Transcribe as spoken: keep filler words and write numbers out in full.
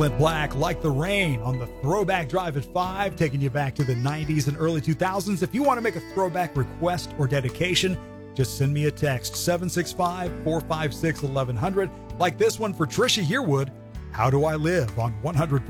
Clint Black, Like the Rain, on the Throwback Drive at five, taking you back to the nineties and early two thousands. If you want to make a throwback request or dedication, just send me a text, seven six five, four five six, eleven hundred, like this one for Trisha Yearwood, How Do I Live, on one hundred point